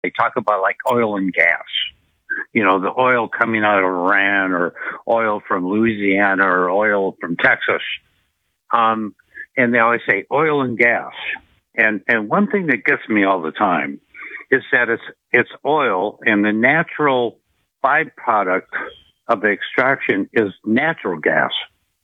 they talk about like oil and gas. You know, the oil coming out of Iran or oil from Louisiana or oil from Texas. And they always say oil and gas. And one thing that gets me all the time is that it's oil, and the natural byproduct of the extraction is natural gas.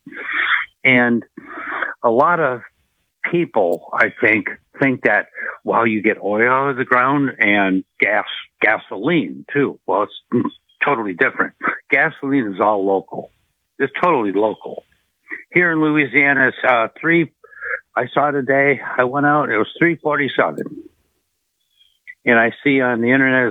And a lot of people, I think that, well, you get oil out of the ground and gasoline too. Well, it's totally different. Gasoline is all local. It's totally local. Here in Louisiana, it's I saw today, I went out, it was $3.47. And I see on the internet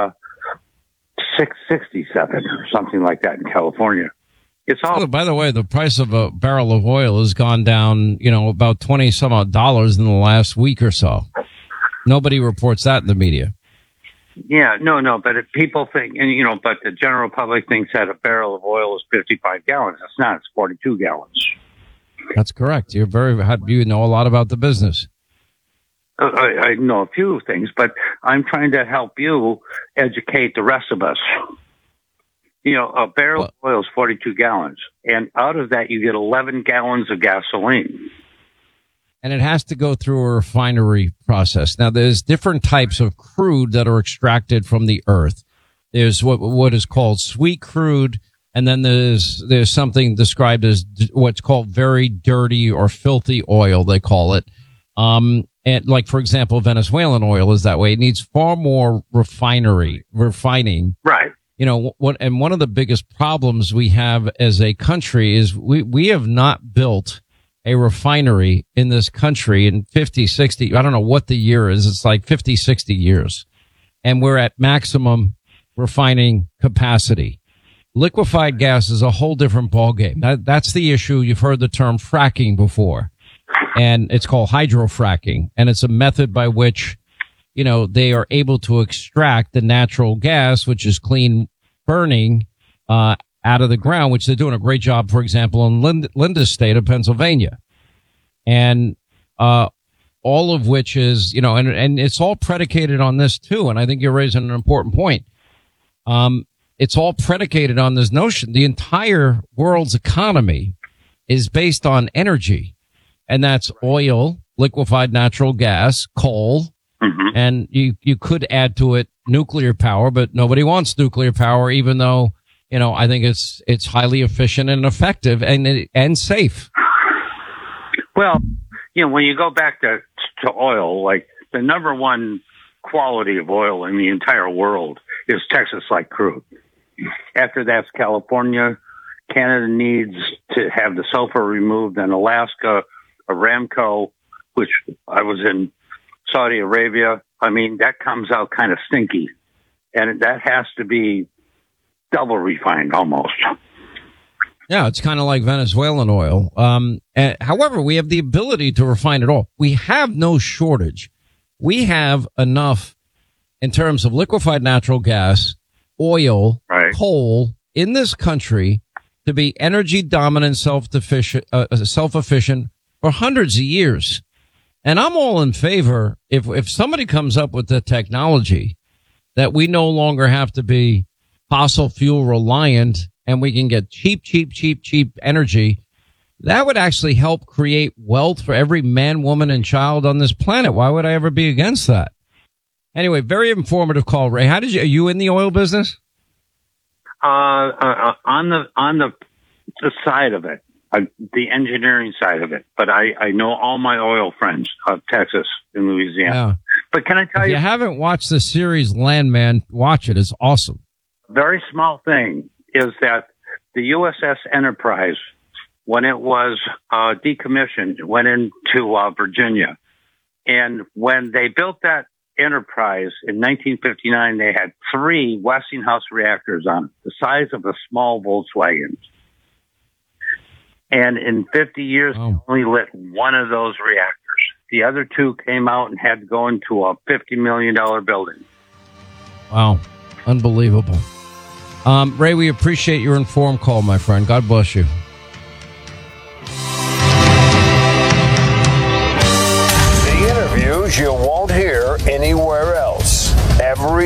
it's $6.67 or something like that in California. It's all. Oh, by the way, the price of a barrel of oil has gone down, about $20 some odd dollars in the last week or so. Nobody reports that in the media. Yeah, no, but if people think, but the general public thinks that a barrel of oil is 55 gallons. It's not. It's 42 gallons. That's correct. You know a lot about the business. I know a few things, but I'm trying to help you educate the rest of us. A barrel of oil is 42 gallons, and out of that you get 11 gallons of gasoline. And it has to go through a refinery process. Now, there's different types of crude that are extracted from the earth. There's what is called sweet crude, and then there's something described as what's called very dirty or filthy oil, they call it. And like, for example, Venezuelan oil is that way. It needs far more refining. Right. And one of the biggest problems we have as a country is we have not built a refinery in this country in 50, 60, I don't know what the year is. It's like 50, 60 years. And we're at maximum refining capacity. Liquefied gas is a whole different ballgame. That's the issue. You've heard the term fracking before, and it's called hydrofracking. And it's a method by which they are able to extract the natural gas, which is clean burning, out of the ground, which they're doing a great job, for example, in Linda's state of Pennsylvania. And, all of which is, and it's all predicated on this too. And I think you're raising an important point. It's all predicated on this notion. The entire world's economy is based on energy, and that's oil, liquefied natural gas, coal. Mm-hmm. And you could add to it nuclear power, but nobody wants nuclear power, even though, I think it's highly efficient and effective and safe. Well, when you go back to oil, like the number one quality of oil in the entire world is Texas-like crude. After that's California. Canada needs to have the sulfur removed, and Alaska, Aramco, which I was in Saudi Arabia, that comes out kind of stinky, and that has to be double refined almost. Yeah, it's kind of like Venezuelan oil. However, we have the ability to refine it all. We have no shortage. We have enough in terms of liquefied natural gas, oil, right, coal in this country to be energy dominant, self-efficient for hundreds of years. And I'm all in favor if somebody comes up with the technology that we no longer have to be fossil fuel reliant and we can get cheap energy, that would actually help create wealth for every man, woman, and child on this planet. Why would I ever be against that? Anyway, very informative call, Ray. Are you in the oil business? On the side of it. The engineering side of it, but I know all my oil friends of Texas and Louisiana. Yeah. But can I tell you? If you haven't watched the series Landman, watch it. It's awesome. Very small thing is that the USS Enterprise, when it was decommissioned, went into Virginia. And when they built that Enterprise in 1959, they had 3 Westinghouse reactors on it, the size of a small Volkswagen. And in 50 years, they only lit one of those reactors. The other 2 came out and had to go into a $50 million building. Wow. Unbelievable. Ray, we appreciate your informed call, my friend. God bless you.